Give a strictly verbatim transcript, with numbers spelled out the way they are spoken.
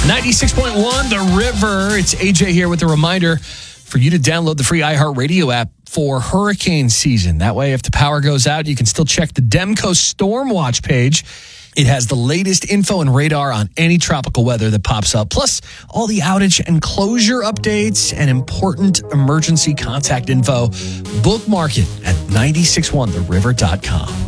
ninety-six point one, The River. It's A J here with a reminder for you to download the free iHeartRadio app for hurricane season. That way, if the power goes out, you can still check the Demco Storm Watch page. It has the latest info and radar on any tropical weather that pops up, plus all the outage and closure updates and important emergency contact info. Bookmark it at nine six one the river dot com.